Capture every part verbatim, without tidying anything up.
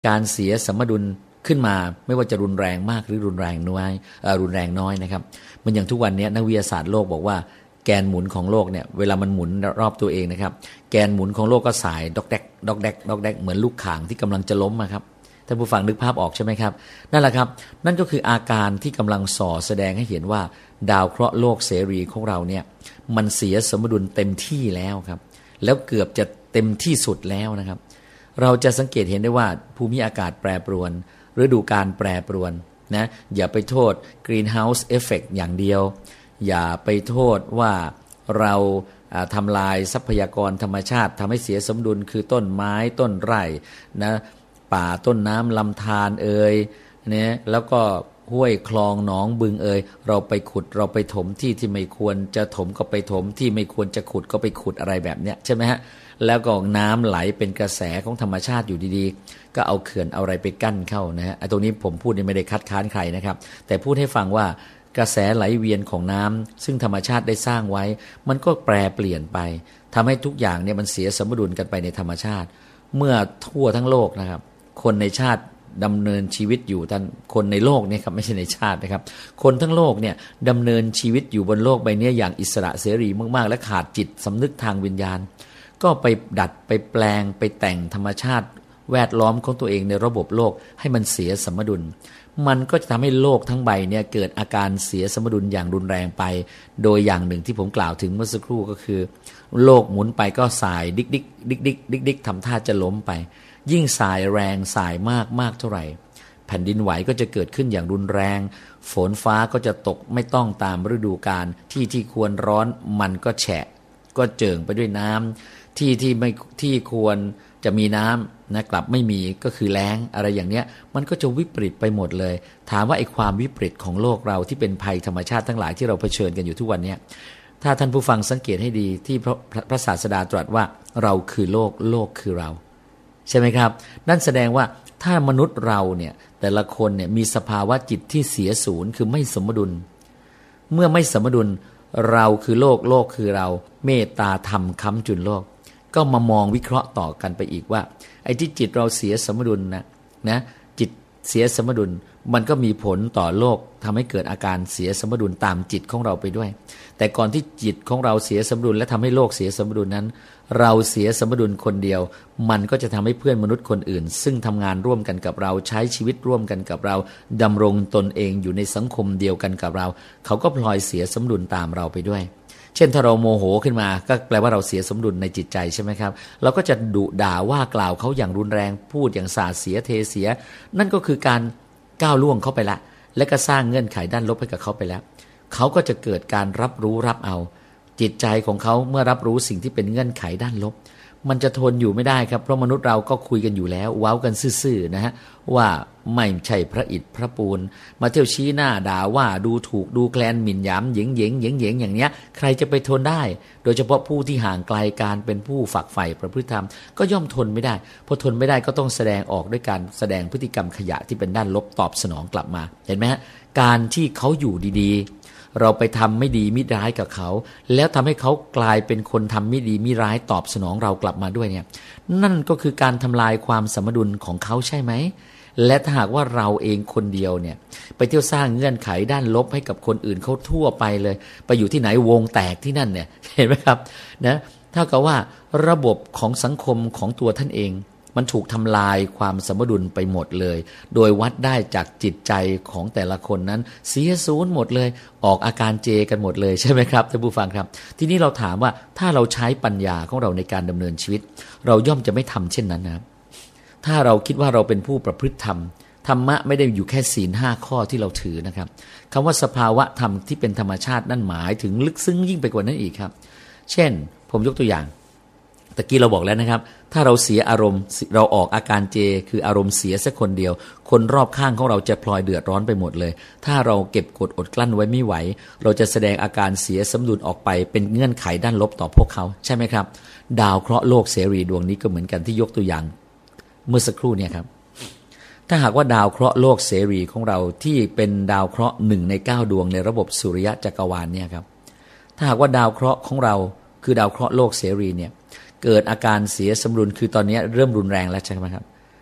การเสียสมดุลขึ้นมาไม่ว่าจะรุนแรงมากหรือรุนแรงน้อยรุนแรงน้อยนะครับมันอย่างทุกวันนี้นักวิทยาศาสตร์โลกบอกว่าแกนหมุนของโลกเนี่ยเวลามันหมุนรอบตัวเองนะครับแกนหมุนของโลกก็สายดอกแดกดอกแดกดอกแดกเหมือนลูกข่างที่กำลังจะล้มครับท่านผู้ฟังนึกภาพออกใช่ไหมครับนั่นแหละครับนั่นก็คืออาการที่กำลังส่อแสดงให้เห็นว่าดาวเคราะห์โลกเสรีของเราเนี่ยมันเสียสมดุลเต็มที่แล้วครับแล้วเกือบจะเต็มที่สุดแล้วนะครับเราจะสังเกตเห็นได้ว่าภูมิอากาศแปรปรวนฤดูกาลแปรปรวนนะอย่าไปโทษ Greenhouse Effect อย่างเดียวอย่าไปโทษว่าเราทำลายทรัพยากรธรรมชาติทำให้เสียสมดุลคือต้นไม้ต้นไร่นะป่าต้นน้ำลำธารเอ่ยเนี่ยแล้วก็ห้วยคลองหนองบึงเอ่ยเราไปขุดเราไปถมที่ที่ไม่ควรจะถมก็ไปถมที่ไม่ควรจะขุดก็ไปขุดอะไรแบบเนี้ยใช่ไหมฮะแล้วก็น้ำไหลเป็นกระแสของธรรมชาติอยู่ดีๆก็เอาเขื่อนเอาอะไรไปกั้นเข้านะฮะไอ้ตรงนี้ผมพูดนี่ไม่ได้คัดค้านใครนะครับแต่พูดให้ฟังว่ากระแสไหลเวียนของน้ำซึ่งธรรมชาติได้สร้างไว้มันก็แปรเปลี่ยนไปทำให้ทุกอย่างเนี่ยมันเสียสมดุลกันไปในธรรมชาติเมื่อทั่วทั้งโลกนะครับคนในชาติดำเนินชีวิตอยู่ท่านคนในโลกเนี่ยครับไม่ใช่ในชาตินะครับคนทั้งโลกเนี่ยดำเนินชีวิตอยู่บนโลกใบนี้อย่างอิสระเสรีมากๆและขาดจิตสำนึกทางวิญญาณก็ไปดัดไปแปลงไปแต่งธรรมชาติแวดล้อมของตัวเองในระบบโลกให้มันเสียสมดุลมันก็จะทำให้โลกทั้งใบเนี่ยเกิดอาการเสียสมดุลอย่างรุนแรงไปโดยอย่างหนึ่งที่ผมกล่าวถึงเมื่อสักครู่ก็คือโลกหมุนไปก็สายดิกดิกดิกดิกดิกดิกทำท่าจะล้มไปยิ่งสายแรงสายมากมากเท่าไหร่แผ่นดินไหวก็จะเกิดขึ้นอย่างรุนแรงฝนฟ้าก็จะตกไม่ต้องตามฤดูกาลที่ที่ควรร้อนมันก็แฉะก็เจิ่งไปด้วยน้ำที่ที่ไม่ที่ควรจะมีน้ำนะกลับไม่มีก็คือแล้งอะไรอย่างเนี้ยมันก็จะวิปริตไปหมดเลยถามว่าไอ้ความวิปริตของโลกเราที่เป็นภัยธรรมชาติทั้งหลายที่เราเผชิญกันอยู่ทุกวันนี้ถ้าท่านผู้ฟังสังเกตให้ดีที่พระพระศาสดาตรัสว่าเราคือโลกโลกคือเราใช่ไหมครับนั่นแสดงว่าถ้ามนุษย์เราเนี่ยแต่ละคนเนี่ยมีสภาวะจิตที่เสียศูนย์คือไม่สมดุลเมื่อไม่สมดุลเราคือโลกโลกคือเราเมตตาธรรมค้ำจุนโลกก็มามองวิเคราะห์ต่อกันไปอีกว่าไอ้ที่จิตเราเสียสมดุลนะนะจิตเสียสมดุลมันก็มีผลต่อโลกทำให้เกิดอาการเสียสมดุลตามจิตของเราไปด้วยแต่ก่อนที่จิตของเราเสียสมดุลและทำให้โลกเสียสมดุลนั้นเราเสียสมดุลคนเดียวมันก็จะทำให้เพื่อนมนุษย์คนอื่นซึ่งทำงานร่วมกันกับเราใช้ชีวิตร่วมกันกับเราดำรงตนเองอยู่ในสังคมเดียวกันกับเราเขาก็พลอยเสียสมดุลตามเราไปด้วยเช่นถ้าเราโมโหขึ้นมาก็แปลว่าเราเสียสมดุลในจิตใจใช่ไหมครับเราก็จะดุด่าว่ากล่าวเขาอย่างรุนแรงพูดอย่างสาดเสียเทเสียนั่นก็คือการก้าวล่วงเข้าไปละและก็สร้างเงื่อนไขด้านลบให้กับเขาไปแล้วเขาก็จะเกิดการรับรู้รับเอาจิตใจของเขาเมื่อรับรู้สิ่งที่เป็นเงื่อนไขด้านลบมันจะทนอยู่ไม่ได้ครับเพราะมนุษย์เราก็คุยกันอยู่แล้วเว้ากันซื่อๆนะฮะว่าไม่ใช่พระอิฐพระปูนมาเที่ยวชี้หน้าด่าว่าดูถูกดูแคลนหมิ่นหยามเหยิงเหยิงเหยิงเหยิงอย่างเนี้ยใครจะไปทนได้โดยเฉพาะผู้ที่ห่างไกลการเป็นผู้ฝักใฝ่ประพฤติธรรมก็ย่อมทนไม่ได้พอทนไม่ได้ก็ต้องแสดงออกด้วยการแสดงพฤติกรรมขยะที่เป็นด้านลบตอบสนองกลับมาเห็นไหมฮะการที่เขาอยู่ดีๆเราไปทำไม่ดีมิร้ายกับเขาแล้วทำให้เขากลายเป็นคนทำไม่ดีมิร้ายตอบสนองเรากลับมาด้วยเนี่ยนั่นก็คือการทำลายความสมดุลของเขาใช่ไหมและถ้าหากว่าเราเองคนเดียวเนี่ยไปเที่ยวสร้างเงื่อนไขด้านลบให้กับคนอื่นเขาทั่วไปเลยไปอยู่ที่ไหนวงแตกที่นั่นเนี่ยเห็นไหมครับนะเท่ากับว่าระบบของสังคมของตัวท่านเองมันถูกทำลายความสมดุลไปหมดเลยโดยวัดได้จากจิตใจของแต่ละคนนั้นเสียศูนย์หมดเลยออกอาการเจกันหมดเลยใช่ไหมครับท่านผู้ฟังครับทีนี้เราถามว่าถ้าเราใช้ปัญญาของเราในการดำเนินชีวิตเราย่อมจะไม่ทำเช่นนั้นนะครับถ้าเราคิดว่าเราเป็นผู้ประพฤติธรรมธรรมะไม่ได้อยู่แค่ศีลห้าข้อที่เราถือนะครับคำว่าสภาวะธรรมที่เป็นธรรมชาตินั่นหมายถึงลึกซึ้งยิ่งไปกว่านั้นอีกครับเช่นผมยกตัวอย่างตะกี้เราบอกแล้วนะครับถ้าเราเสียอารมณ์เราออกอาการเจคืออารมณ์เสียสักคนเดียวคนรอบข้างของเราจะพลอยเดือดร้อนไปหมดเลยถ้าเราเก็บกดอดกลั้นไว้ไม่ไหวเราจะแสดงอาการเสียสมดุลออกไปเป็นเงื่อนไขด้านลบต่อพวกเขาใช่ไหมครับดาวเคราะห์โลกเสรีดวงนี้ก็เหมือนกันที่ยกตัวอย่างเมื่อสักครู่เนี่ยครับถ้าหากว่าดาวเคราะห์โลกเสรีของเราที่เป็นดาวเคราะห์หนึ่งในเก้าดวงในระบบสุริยะจักรวาลเนี่ยครับถ้าหากว่าดาวเคราะห์ของเราคือดาวเคราะห์โลกเสรีเนี่ยเกิดอาการเสียสมดุลคือตอนนี้เริ่มรุนแรงแล้วใช่ไหมครับค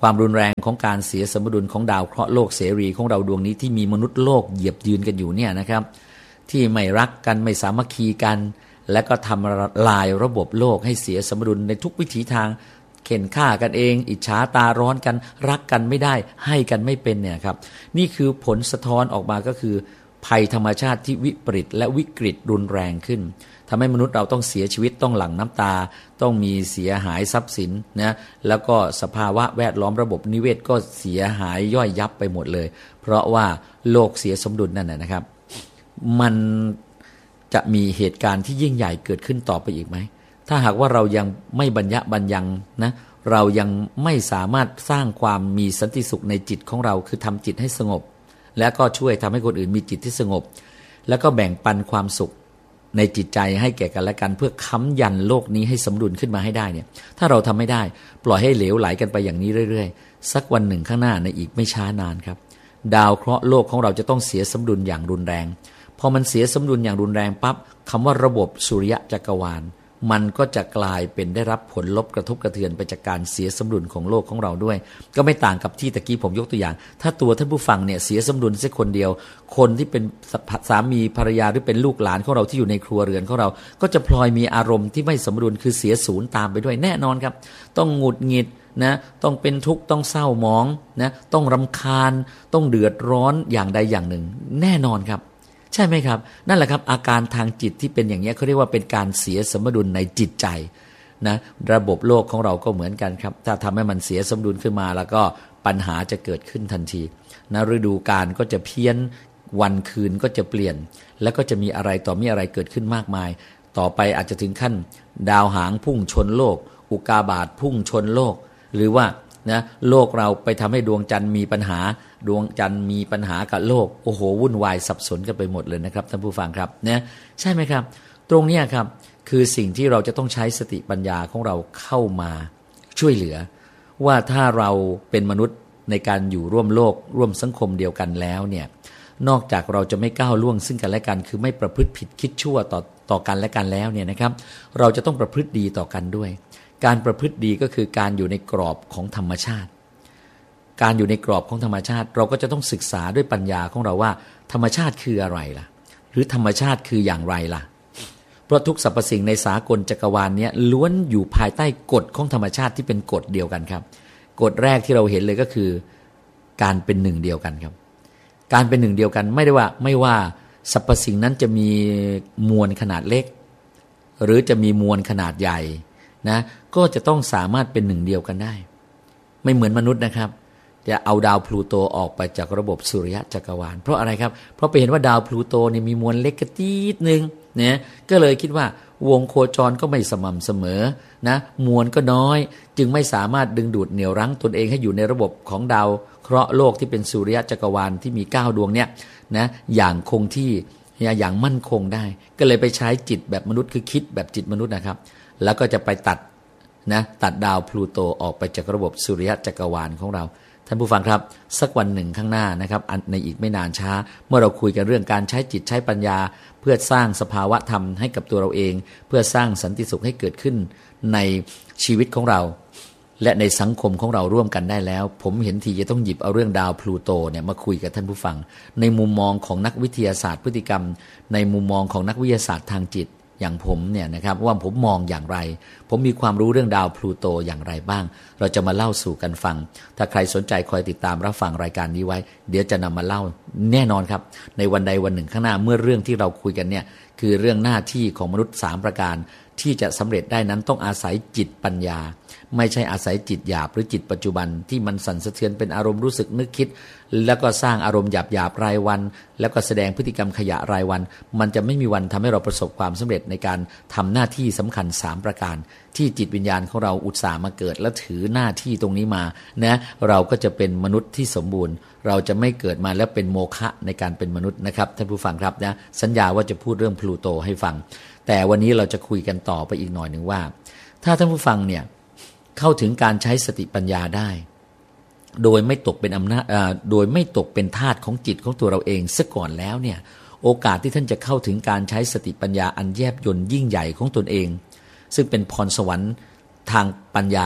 ความรุนแรงของการเสียสมดุลของดาวเคราะห์โลกเสรีของเราดวงนี้ที่มีมนุษย์โลกเหยียบยืนกันอยู่เนี่ยนะครับที่ไม่รักกันไม่สามัคคีกันและก็ทำลายระบบโลกให้เสียสมดุลในทุกวิถีทางเข็นฆ่ากันเองอิจฉาตาร้อนกันรักกันไม่ได้ให้กันไม่เป็นเนี่ยครับนี่คือผลสะท้อนออกมาก็คือภัยธรรมชาติที่วิปริตและวิกฤตรุนแรงขึ้นทำให้มนุษย์เราต้องเสียชีวิตต้องหลั่งน้ำตาต้องมีเสียหายทรัพย์สินนะแล้วก็สภาวะแวดล้อมระบบนิเวศก็เสียหายย่อยยับไปหมดเลยเพราะว่าโลกเสียสมดุลนั่นนะครับมันจะมีเหตุการณ์ที่ยิ่งใหญ่เกิดขึ้นต่อไปอีกไหมถ้าหากว่าเรายังไม่บรรยะบรรยังนะเรายังไม่สามารถสร้างความมีสันติสุขในจิตของเราคือทำจิตให้สงบและก็ช่วยทำให้คนอื่นมีจิตที่สงบแล้วก็แบ่งปันความสุขในจิตใจให้แก่กันและกันเพื่อค้ำยันโลกนี้ให้สมดุลขึ้นมาให้ได้เนี่ยถ้าเราทำไม่ได้ปล่อยให้เหลวไหลกันไปอย่างนี้เรื่อยๆสักวันหนึ่งข้างหน้าในอีกไม่ช้านานครับดาวเคราะห์โลกของเราจะต้องเสียสมดุลอย่างรุนแรงพอมันเสียสมดุลอย่างรุนแรงปั๊บคำว่าระบบสุริยะจักรวาลมันก็จะกลายเป็นได้รับผลลบกระทบกระเทือนไปจากการเสียสมดุลของโลกของเราด้วยก็ไม่ต่างกับที่ตะกี้ผมยกตัวอย่างถ้าตัวท่านผู้ฟังเนี่ยเสียสมดุลสักคนเดียวคนที่เป็นสามีภรรยาหรือเป็นลูกหลานของเราที่อยู่ในครัวเรือนของเราก็จะพลอยมีอารมณ์ที่ไม่สมดุลคือเสียศูนย์ตามไปด้วยแน่นอนครับต้องหงุดหงิดนะต้องเป็นทุกข์ต้องเศร้าหมองนะต้องรำคาญต้องเดือดร้อนอย่างใดอย่างหนึ่งแน่นอนครับใช่ไหมครับนั่นแหละครับอาการทางจิตที่เป็นอย่างนี้เขาเรียกว่าเป็นการเสียสมดุลในจิตใจนะระบบโลกของเราก็เหมือนกันครับถ้าทำให้มันเสียสมดุลขึ้นมาแล้วก็ปัญหาจะเกิดขึ้นทันทีนะฤดูกาลก็จะเพี้ยนวันคืนก็จะเปลี่ยนแล้วก็จะมีอะไรต่อมีอะไรเกิดขึ้นมากมายต่อไปอาจจะถึงขั้นดาวหางพุ่งชนโลกอุกกาบาตพุ่งชนโลกหรือว่านะโลกเราไปทำให้ดวงจันทร์มีปัญหาดวงจันทร์มีปัญหากับโลกโอ้โหวุ่นวายสับสนกันไปหมดเลยนะครับท่านผู้ฟังครับนะใช่ไหมครับตรงนี้ครับคือสิ่งที่เราจะต้องใช้สติปัญญาของเราเข้ามาช่วยเหลือว่าถ้าเราเป็นมนุษย์ในการอยู่ร่วมโลกร่วมสังคมเดียวกันแล้วเนี่ยนอกจากเราจะไม่ก้าวล่วงซึ่งกันและกันคือไม่ประพฤติผิดคิดชั่วต่อต่อกันและกันแล้วเนี่ยนะครับเราจะต้องประพฤติดีต่อกันด้วยการประพฤติดีก็คือการอยู่ในกรอบของธรรมชาติการอยู่ในกรอบของธรรมชาติเราก็จะต้องศึกษาด้วยปัญญาของเราว่าธรรมชาติคืออะไรล่ะหรือธรรมชาติคืออย่างไรล่ะเพราะทุกสรรพสิ่งในสากลจักรวาลนี้ล้วนอยู่ภายใต้กฎของธรรมชาติที่เป็นกฎเดียวกันครับกฎแรกที่เราเห็นเลยก็คือการเป็นหนึ่งเดียวกันครับการเป็นหนึ่งเดียวกันไม่ได้ว่าไม่ว่าสรรพสิ่งนั้นจะมีมวลขนาดเล็กหรือจะมีมวลขนาดใหญ่นะก็จะต้องสามารถเป็นหนึ่งเดียวกันได้ไม่เหมือนมนุษย์นะครับจะเอาดาวพลูโตออกไปจากระบบสุริยะจักรวาลเพราะอะไรครับเพราะไปเห็นว่าดาวพลูโตเนี่ยมีมวลเล็กกระตีดนึงนะก็เลยคิดว่าวงโคจรก็ไม่สม่ำเสมอนะมวลก็น้อยจึงไม่สามารถดึงดูดเหนี่ยวรั้งตนเองให้อยู่ในระบบของดาวเคราะห์โลกที่เป็นสุริยะจักรวาลที่มีเก้าดวงเนี่ยนะอย่างคงที่อย่างมั่นคงได้ก็เลยไปใช้จิตแบบมนุษย์คือคิดแบบจิตมนุษย์นะครับแล้วก็จะไปตัดนะตัดดาวพลูโตออกไปจากระบบสุริยะจักรวาลของเราท่านผู้ฟังครับสักวันหนึ่งข้างหน้านะครับในอีกไม่นานช้าเมื่อเราคุยกันเรื่องการใช้จิตใช้ปัญญาเพื่อสร้างสภาวะธรรมให้กับตัวเราเองเพื่อสร้างสันติสุขให้เกิดขึ้นในชีวิตของเราและในสังคมของเราร่วมกันได้แล้วผมเห็นทีจะต้องหยิบเอาเรื่องดาวพลูโตเนี่ยมาคุยกับท่านผู้ฟังในมุมมองของนักวิทยาศาสตร์พฤติกรรมในมุมมองของนักวิทยาศาสตร์ทางจิตอย่างผมเนี่ยนะครับว่าผมมองอย่างไรผมมีความรู้เรื่องดาวพลูโตอย่างไรบ้างเราจะมาเล่าสู่กันฟังถ้าใครสนใจคอยติดตามรับฟังรายการนี้ไว้เดี๋ยวจะนำมาเล่าแน่นอนครับในวันใดวันหนึ่งข้างหน้าเมื่อเรื่องที่เราคุยกันเนี่ยคือเรื่องหน้าที่ของมนุษย์สามประการที่จะสำเร็จได้นั้นต้องอาศัยจิตปัญญาไม่ใช่อาศัยจิตหยาบหรือจิตปัจจุบันที่มันสั่นสะเทือนเป็นอารมณ์รู้สึกนึกคิดแล้วก็สร้างอารมณ์หยาบหยาบรายวันแล้วก็แสดงพฤติกรรมขยะรายวันมันจะไม่มีวันทำให้เราประสบความสำเร็จในการทำหน้าที่สำคัญสามประการที่จิตวิญญาณของเราอุตส่าห์มาเกิดและถือหน้าที่ตรงนี้มานะเราก็จะเป็นมนุษย์ที่สมบูรณ์เราจะไม่เกิดมาแล้วเป็นโมฆะในการเป็นมนุษย์นะครับท่านผู้ฟังครับนะสัญญาว่าจะพูดเรื่องพลูโตให้ฟังแต่วันนี้เราจะคุยกันต่อไปอีกหน่อยหนึ่งว่าถ้าท่านผู้ฟังเนี่ยเข้าถึงการใช้สติปัญญาได้โดยไม่ตกเป็นอำนาจโดยไม่ตกเป็นทาสของจิตของตัวเราเองซะก่อนแล้วเนี่ยโอกาสที่ท่านจะเข้าถึงการใช้สติปัญญาอันแยบยลยิ่งใหญ่ของตนเองซึ่งเป็นพรสวรรค์ทางปัญญา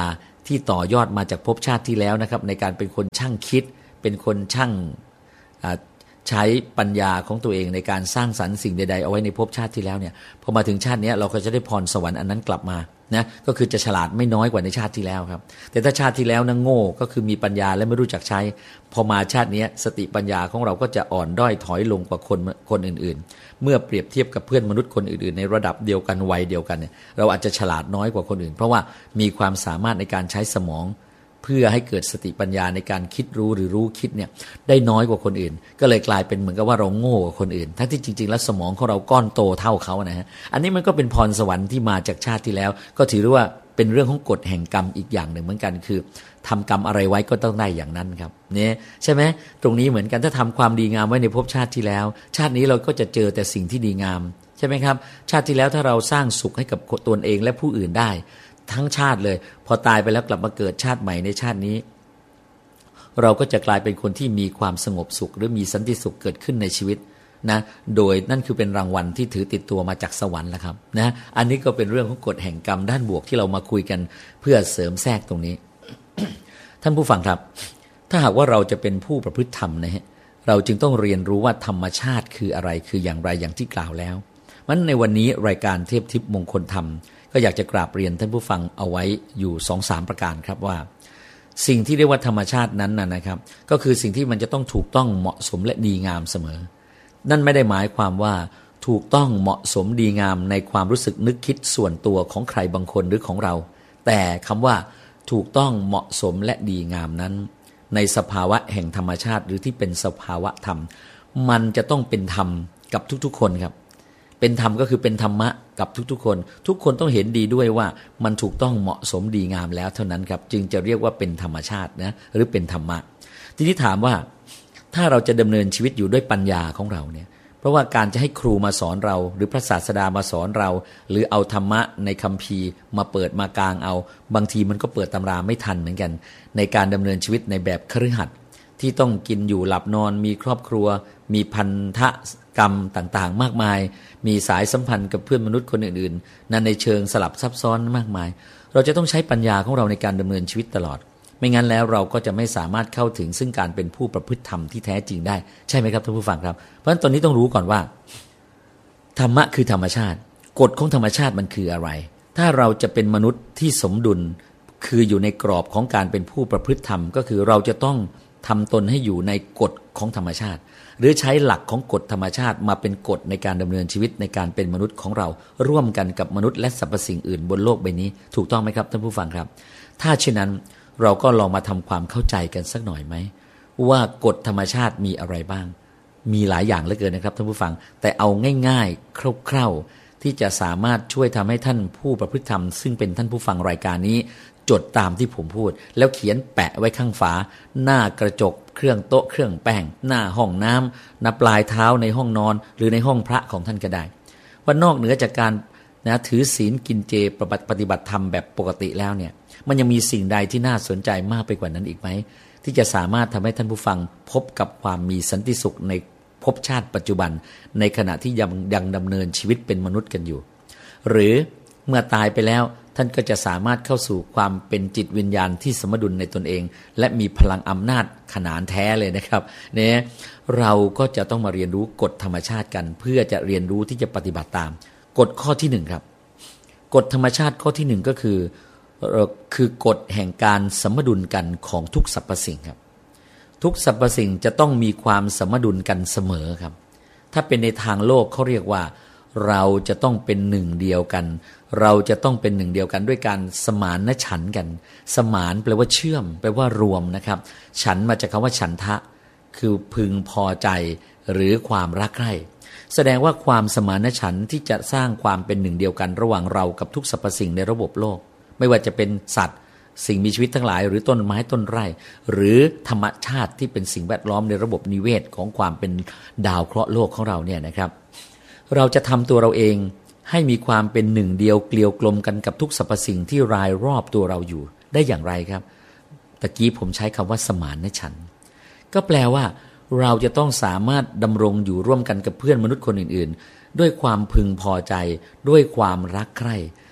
ที่ต่อยอดมาจากภพชาติที่แล้วนะครับในการเป็นคนช่างคิดเป็นคนช่างใช้ปัญญาของตัวเองในการสร้างสรรค์สิ่งใดๆเอาไว้ในภพชาติที่แล้วเนี่ยพอมาถึงชาตินี้เราก็จะได้พรสวรรค์อันนั้นกลับมานะก็คือจะฉลาดไม่น้อยกว่าในชาติที่แล้วครับแต่ถ้าชาติที่แล้วนะโง่ก็คือมีปัญญาและไม่รู้จักใช้พอมาชาตินี้สติปัญญาของเราก็จะอ่อนด้อยถอยลงกว่าคนคนอื่นๆเมื่อเปรียบเทียบกับเพื่อนมนุษย์คนอื่นๆในระดับเดียวกันวัยเดียวกันเนี่ยเราอาจจะฉลาดน้อยกว่าคนอื่นเพราะว่ามีความสามารถในการใช้สมองเพื่อให้เกิดสติปัญญาในการคิดรู้หรือรู้คิดเนี่ยได้น้อยกว่าคนอื่นก็เลยกลายเป็นเหมือนกับว่าเราโง่กว่าคนอื่นทั้งที่จริงๆแล้วสมองของเราก้อนโตเท่าเขานะฮะอันนี้มันก็เป็นพรสวรรค์ที่มาจากชาติที่แล้วก็ถือว่าเป็นเรื่องของกฎแห่งกรรมอีกอย่างหนึ่งเหมือนกันคือทำกรรมอะไรไว้ก็ต้องได้อย่างนั้นครับเนี่ยใช่ไหมตรงนี้เหมือนกันถ้าทำความดีงามไว้ในภพชาติที่แล้วชาตินี้เราก็จะเจอแต่สิ่งที่ดีงามใช่ไหมครับชาติที่แล้วถ้าเราสร้างสุขให้กับตนเองและผู้อื่นได้ทั้งชาติเลยพอตายไปแล้วกลับมาเกิดชาติใหม่ในชาตินี้เราก็จะกลายเป็นคนที่มีความสงบสุขหรือมีสันติสุขเกิดขึ้นในชีวิตนะโดยนั่นคือเป็นรางวัลที่ถือติดตัวมาจากสวรรค์แหละครับนะอันนี้ก็เป็นเรื่องของกฎแห่งกรรมด้านบวกที่เรามาคุยกันเพื่อเสริมแทรกตรงนี้ ท่านผู้ฟังครับถ้าหากว่าเราจะเป็นผู้ประพฤติธรรมนะฮะเราจึงต้องเรียนรู้ว่าธรรมชาติคืออะไรคืออย่างไรอย่างที่กล่าวแล้วมันในวันนี้รายการเทพทิพย์มงคลธรรมก็อยากจะกราบเรียนท่านผู้ฟังเอาไว้อยู่ สองสาม ประการครับว่าสิ่งที่เรียกว่าธรรมชาตินั้นน่ะนะครับก็คือสิ่งที่มันจะต้องถูกต้องเหมาะสมและดีงามเสมอนั่นไม่ได้หมายความว่าถูกต้องเหมาะสมดีงามในความรู้สึกนึกคิดส่วนตัวของใครบางคนหรือของเราแต่คำว่าถูกต้องเหมาะสมและดีงามนั้นในสภาวะแห่งธรรมชาติหรือที่เป็นสภาวะธรรมมันจะต้องเป็นธรรมกับทุกๆคนครับเป็นธรรมก็คือเป็นธรรมะกับทุกๆคนทุกคนต้องเห็นดีด้วยว่ามันถูกต้องเหมาะสมดีงามแล้วเท่านั้นครับจึงจะเรียกว่าเป็นธรรมชาตินะหรือเป็นธรรมะทีนี้ถามว่าถ้าเราจะดำเนินชีวิตอยู่ด้วยปัญญาของเราเนี่ยเพราะว่าการจะให้ครูมาสอนเราหรือพระศาสดามาสอนเราหรือเอาธรรมะในคัมภีร์มาเปิดมากางเอาบางทีมันก็เปิดตำราไม่ทันเหมือนกันในการดำเนินชีวิตในแบบคฤหัสถ์ที่ต้องกินอยู่หลับนอนมีครอบครัวมีพันธกรรมต่างๆมากมายมีสายสัมพันธ์กับเพื่อนมนุษย์คนอื่นๆนั้นในเชิงสลับซับซ้อนมากมายเราจะต้องใช้ปัญญาของเราในการดำเนินชีวิตตลอดไม่งั้นแล้วเราก็จะไม่สามารถเข้าถึงซึ่งการเป็นผู้ประพฤติธรรมที่แท้จริงได้ใช่ไหมครับท่านผู้ฟังครับเพราะฉะนั้นตอนนี้ต้องรู้ก่อนว่าธรรมะคือธรรมชาติกฎของธรรมชาติมันคืออะไรถ้าเราจะเป็นมนุษย์ที่สมดุลคืออยู่ในกรอบของการเป็นผู้ประพฤติธรรมก็คือเราจะต้องทำตนให้อยู่ในกฎของธรรมชาติหรือใช้หลักของกฎธรรมชาติมาเป็นกฎในการดำเนินชีวิตในการเป็นมนุษย์ของเราร่วมกันกับมนุษย์และสรรพสิ่งอื่นบนโลกใบนี้ถูกต้องไหมครับท่านผู้ฟังครับถ้าเช่นนั้นเราก็ลองมาทำความเข้าใจกันสักหน่อยไหมว่ากฎธรรมชาติมีอะไรบ้างมีหลายอย่างเหลือเกินนะครับท่านผู้ฟังแต่เอาง่ายๆคร่าวๆที่จะสามารถช่วยทำให้ท่านผู้ประพฤติธรรมซึ่งเป็นท่านผู้ฟังรายการนี้จดตามที่ผมพูดแล้วเขียนแปะไว้ข้างฝาหน้ากระจกเครื่องโต๊ะเครื่องแป้งหน้าห้องน้ำณปลายเท้าในห้องนอนหรือในห้องพระของท่านก็ได้ว่านอกเหนือจากการนะถือศีลกินเจปฏิบัติธรรมแบบปกติแล้วเนี่ยมันยังมีสิ่งใดที่น่าสนใจมากไปกว่านั้นอีกไหมที่จะสามารถทำให้ท่านผู้ฟังพบกับความมีสันติสุขในภพชาติปัจจุบันในขณะที่ยังยังดำเนินชีวิตเป็นมนุษย์กันอยู่หรือเมื่อตายไปแล้วท่านก็จะสามารถเข้าสู่ความเป็นจิตวิญญาณที่สมดุลในตนเองและมีพลังอำนาจขนานแท้เลยนะครับเนี่ยเราก็จะต้องมาเรียนรู้กฎธรรมชาติกันเพื่อจะเรียนรู้ที่จะปฏิบัติตามกฎข้อที่หนึ่งครับกฎธรรมชาติข้อที่หนึ่งก็คือคือกฎแห่งการสมดุลกันของทุกสรรพสิ่งครับทุกสรรพสิ่งจะต้องมีความสมดุลกันเสมอครับถ้าเป็นในทางโลกเขาเรียกว่าเราจะต้องเป็นหนึ่งเดียวกันเราจะต้องเป็นหนึ่งเดียวกันด้วยการสมานฉันท์กันสมานแปลว่าเชื่อมแปลว่ารวมนะครับฉันมาจากคำว่าฉันทะคือพึงพอใจหรือความรักใคร่แสดงว่าความสมานฉันท์ที่จะสร้างความเป็นหนึ่งเดียวกันระหว่างเรากับทุกสรรพสิ่งในระบบโลกไม่ว่าจะเป็นสัตว์สิ่งมีชีวิตทั้งหลายหรือต้นไม้ต้นไร่หรือธรรมชาติที่เป็นสิ่งแวดล้อมในระบบนิเวศของความเป็นดาวเคราะห์โลกของเราเนี่ยนะครับเราจะทำตัวเราเองให้มีความเป็นหนึ่งเดียวเกลียวกลมกันกับทุกสรรพสิ่งที่รายรอบตัวเราอยู่ได้อย่างไรครับตะกี้ผมใช้คำว่าสมานฉันท์ก็แปลว่าเราจะต้องสามารถดำรงอยู่ร่วมกันกับเพื่อนมนุษย์คนอื่นๆด้วยความพึงพอใจด้วยความรักใคร่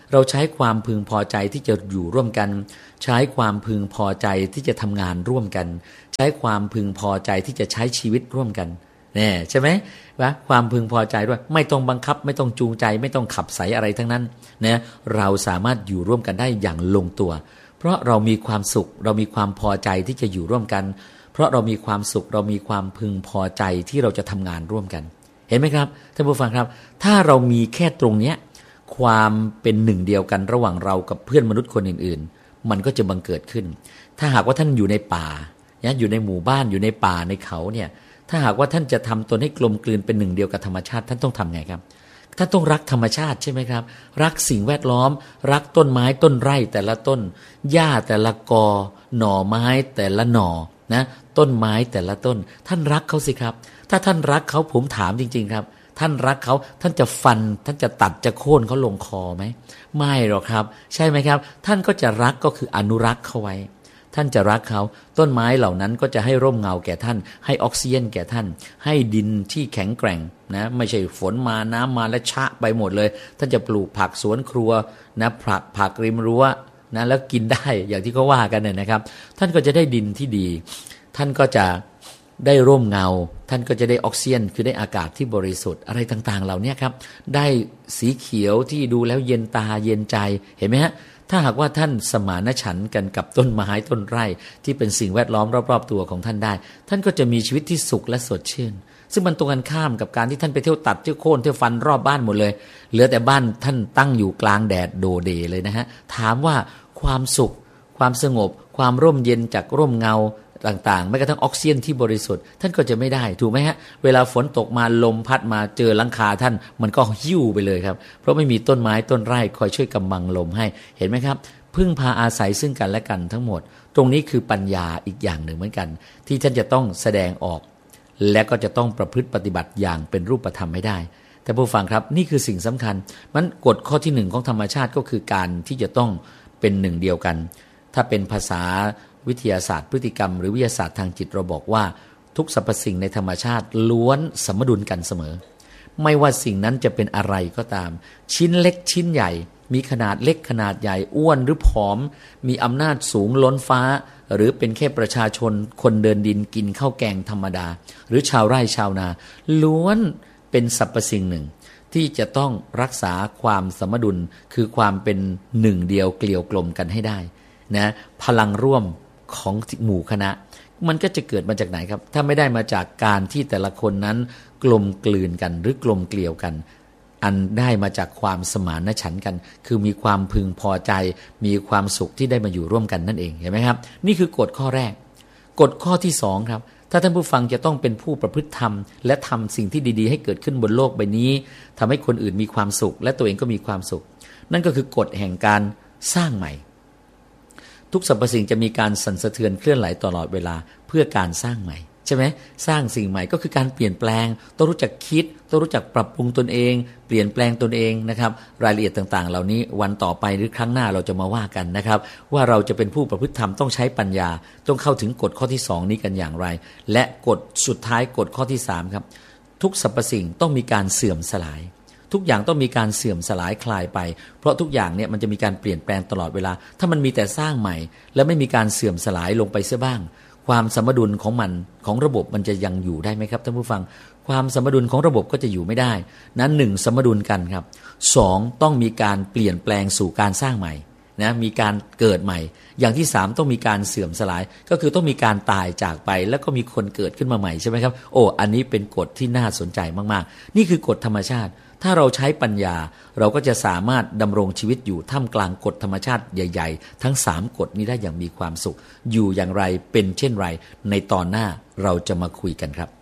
เราใช้ความพึงพอใจที่จะอยู่ร่วมกันใช้ความพึงพอใจที่จะทำงานร่วมกันใช้ความพึงพอใจที่จะใช้ชีวิตร่วมกันเนี่ยใช่ไหมว่าความพึงพอใจด้วยไม่ต้องบังคับไม่ต้องจูงใจไม่ต้องขับไสอะไรทั้งนั้นนะเราสามารถอยู่ร่วมกันได้อย่างลงตัวเพราะเรามีความสุขเรามีความพอใจที่จะอยู่ร่วมกันเพราะเรามีความสุขเรามีความพึงพอใจที่เราจะทำงานร่วมกันเห็นไหมครับท่านผู้ฟังครับถ้าเรามีแค่ตรงเนี้ยความเป็นหนึ่งเดียวกันระหว่างเรากับเพื่อนมนุษย์คนอื่นๆมันก็จะบังเกิดขึ้นถ้าหากว่าท่านอยู่ในป่าเนี่ยอยู่ในหมู่บ้านอยู่ในป่าในเขาเนี่ยถ้าหากว่าท่านจะทำตนให้กลมกลืนเป็นหนึ่งเดียวกับธรรมชาติท่านต้องทำไงครับท่านต้องรักธรรมชาติใช่ไหมครับรักสิ่งแวดล้อมรักต้นไม้ต้นไร่แต่ละต้นหญ้าแต่ละกอหน่อไม้แต่ละหน่อนะต้นไม้แต่ละต้นท่านรักเขาสิครับถ้าท่านรักเขาผมถามจริงๆครับท่านรักเขาท่านจะฟันท่านจะตัดจะโค่นเขาลงคอไหมไม่หรอกครับใช่ไหมครับท่านก็จะรักก็คืออนุรักษ์เขาไว้ท่านจะรักเขาต้นไม้เหล่านั้นก็จะให้ร่มเงาแก่ท่านให้ออกซิเจนแก่ท่านให้ดินที่แข็งแกร่งนะไม่ใช่ฝนมาน้ำมาและชะไปหมดเลยท่านจะปลูกผักสวนครัวนะผักผักริมรั้วนะแล้วกินได้อย่างที่เขาว่ากันเนี่ยนะครับท่านก็จะได้ดินที่ดีท่านก็จะได้ร่มเงาท่านก็จะได้ออกซิเจนคือได้อากาศที่บริสุทธิ์อะไรต่างๆเหล่านี้ครับได้สีเขียวที่ดูแล้วเย็นตาเย็นใจเห็นไหมฮะถ้าหากว่าท่านสมานฉันท์กันกับต้นไม้ต้นไร่ที่เป็นสิ่งแวดล้อมรอบๆตัวของท่านได้ท่านก็จะมีชีวิตที่สุขและสดชื่นซึ่งมันตรงกันข้ามกับการที่ท่านไปเที่ยวตัดเที่ยวโค่นเที่ยวฟันรอบบ้านหมดเลยเหลือแต่บ้านท่านตั้งอยู่กลางแดดโดเดเลยนะฮะถามว่าความสุขความสงบความร่มเย็นจากร่มเงาต่างๆแม้กระทั่งออกซิเจนที่บริสุทธิ์ท่านก็จะไม่ได้ถูกไหมฮะเวลาฝนตกมาลมพัดมาเจอหลังคาท่านมันก็หิ้วไปเลยครับเพราะไม่มีต้นไม้ต้นไร่คอยช่วยกำบังลมให้เห็นไหมครับพึ่งพาอาศัยซึ่งกันและกันทั้งหมดตรงนี้คือปัญญาอีกอย่างหนึ่งเหมือนกันที่ท่านจะต้องแสดงออกและก็จะต้องประพฤติปฏิบัติอย่างเป็นรูปธรรมให้ได้แต่ผู้ฟังครับนี่คือสิ่งสำคัญมันกฎข้อที่หนึ่งของธรรมชาติก็คือการที่จะต้องเป็นหนึ่งเดียวกันถ้าเป็นภาษาวิทยาศาสตร์พฤติกรรมหรือวิทยาศาสตร์ทางจิตเราบอกว่าทุกสรรพสิ่งในธรรมชาติล้วนสมดุลกันเสมอไม่ว่าสิ่งนั้นจะเป็นอะไรก็ตามชิ้นเล็กชิ้นใหญ่มีขนาดเล็กขนาดใหญ่อ้วนหรือผอมมีอำนาจสูงล้นฟ้าหรือเป็นแค่ประชาชนคนเดินดินกินข้าวแกงธรรมดาหรือชาวไร่ชาวนาล้วนเป็นสรรพสิ่งหนึ่งที่จะต้องรักษาความสมดุลคือความเป็นหนึ่งเดียวเกลียวกลมกันให้ได้นะพลังร่วมของหมู่คณะมันก็จะเกิดมาจากไหนครับถ้าไม่ได้มาจากการที่แต่ละคนนั้นกลมกลืนกันหรือกลมเกลียวกันอันได้มาจากความสมานฉันท์กันคือมีความพึงพอใจมีความสุขที่ได้มาอยู่ร่วมกันนั่นเองเห็นไหมครับนี่คือกฎข้อแรกกฎข้อที่สองครับถ้าท่านผู้ฟังจะต้องเป็นผู้ประพฤติธรรมและทำสิ่งที่ดีๆให้เกิดขึ้นบนโลกใบนี้ทำให้คนอื่นมีความสุขและตัวเองก็มีความสุขนั่นก็คือกฎแห่งการสร้างใหม่ทุกสรรพสิ่งจะมีการสั่นสะเทือนเคลื่อนไหลตลอดเวลาเพื่อการสร้างใหม่ใช่ไหมสร้างสิ่งใหม่ก็คือการเปลี่ยนแปลงต้องรู้จักคิดต้องรู้จักปรับปรุงตนเองเปลี่ยนแปลงตนเองนะครับรายละเอียดต่างๆเหล่านี้วันต่อไปหรือครั้งหน้าเราจะมาว่ากันนะครับว่าเราจะเป็นผู้ประพฤติธรรมต้องใช้ปัญญาต้องเข้าถึงกฎข้อที่สองนี้กันอย่างไรและกฎสุดท้ายกฎข้อที่สามครับทุกสรรพสิ่งต้องมีการเสื่อมสลายทุกอย่างต้องมีการเสื่อมสลายคลายไปเพราะทุกอย่างเนี่ยมันจะมีการเปลี่ยนแปลงตลอดเวลาถ้ามันมีแต่สร้างใหม่และไม่มีการเสื่อมสลายลงไปเสียบ้างความสมดุลของมันของระบบมันจะยังอยู่ได้ไหมครับท่านผู้ฟังความสมดุลของระบบก็จะอยู่ไม่ได้นั้นหนึ่งสมดุลกันครับสองต้องมีการเปลี่ยนแปลงสู่การสร้างใหม่นะมีการเกิดใหม่อย่างที่สามต้องมีการเสื่อมสลายก็คือต้องมีการตายจากไปแล้วก็มีคนเกิดขึ้นมาใหม่ใช่ไหมครับโอ้อันนี้เป็นกฎที่น่าสนใจมากๆนี่คือกฎธรรมชาติถ้าเราใช้ปัญญาเราก็จะสามารถดำรงชีวิตอยู่ท่ามกลางกฎธรรมชาติใหญ่ๆทั้งสามกฎนี้ได้อย่างมีความสุขอยู่อย่างไรเป็นเช่นไรในตอนหน้าเราจะมาคุยกันครับ